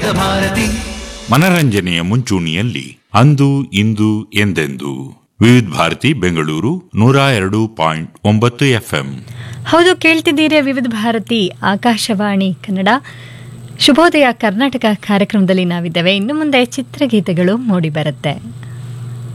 ಭಾರತಿ. ಮನರಂಜನೆಯ ಮುಂಚೂಣಿಯಲ್ಲಿ ಅಂದು ಇಂದು ಎಂದೆಂದು ವಿವಿಧ ಭಾರತಿ ಬೆಂಗಳೂರು 102.9 FM. ಹೌದು, ಕೇಳ್ತಿದ್ದೀರಿ ವಿವಿಧ ಭಾರತಿ ಆಕಾಶವಾಣಿ ಕನ್ನಡ. ಶುಭೋದಯ ಕರ್ನಾಟಕ ಕಾರ್ಯಕ್ರಮದಲ್ಲಿ ನಾವಿದ್ದೇವೆ. ಇನ್ನು ಮುಂದೆ ಚಿತ್ರಗೀತೆಗಳು ಮೂಡಿ ಬರುತ್ತೆ.